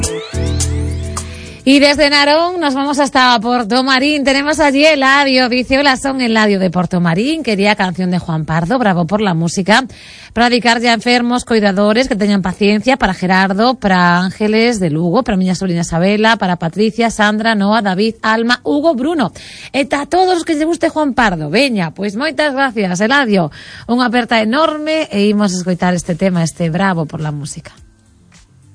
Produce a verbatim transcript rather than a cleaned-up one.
Y desde Narón nos vamos hasta Portomarín. Tenemos allí Eladio. Dice, hola, son Eladio de Portomarín. Quería canción de Juan Pardo, bravo por la música. Para dedicar ya enfermos, cuidadores, que teñan paciencia. Para Gerardo, para Ángeles de Lugo, para miña sobrina Isabela, para Patricia, Sandra, Noa, David, Alma, Hugo, Bruno. Eta a todos os que lle guste Juan Pardo. Veña, pois moitas gracias, Eladio. Unha aperta enorme e imos escoitar este tema, este bravo por la música.